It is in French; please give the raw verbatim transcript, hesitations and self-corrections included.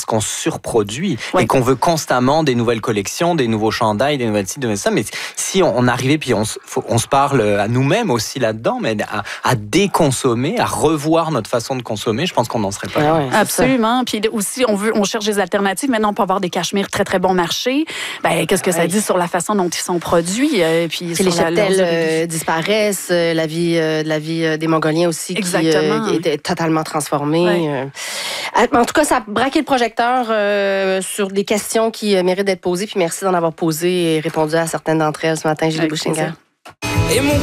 parce qu'on surproduit ouais. et qu'on veut constamment des nouvelles collections, des nouveaux chandails, des nouvelles ci, des nouvelles ça. Mais si on, on arrivait, puis on, faut, on se parle à nous-mêmes aussi là-dedans, mais à, à déconsommer, à revoir notre façon de consommer, je pense qu'on n'en serait pas. Ah ouais, absolument. Puis aussi, on veut, on cherche des alternatives. Maintenant, on peut avoir des cachemires très, très bon marché. Ben, qu'est-ce que ça ouais. dit sur la façon dont ils sont produits? Euh, puis les cheptels euh, disparaissent, euh, la vie, euh, la vie euh, des Mongoliens aussi Exactement. qui euh, était totalement transformée. Ouais. Euh, en tout cas, ça a braqué le projecteur euh, sur des questions qui euh, méritent d'être posées. Puis merci d'en avoir posé et répondu à certaines d'entre elles ce matin, Julie Bouchinger. Et mon